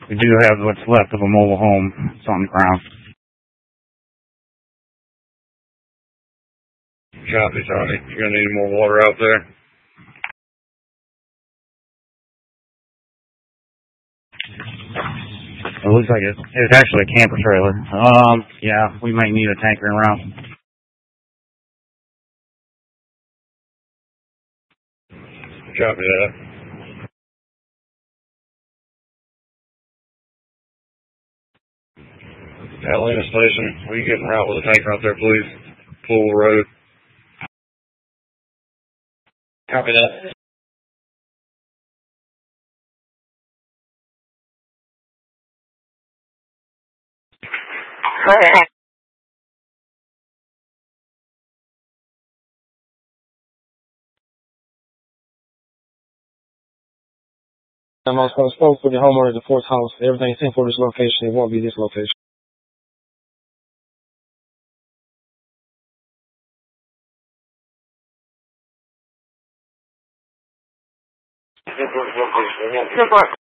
We do have what's left of a mobile home. It's on the ground. Copy, Tony. You're going to need more water out there? It looks like it's actually a camper trailer. Yeah, we might need a tanker around. Copy that. Atlanta Station, will you get en route with a tanker out there, please? Full road. Copy that. Okay. I'm also spoke with the homeowner at the fourth house. Everything's in for this location. It won't be this location. This location.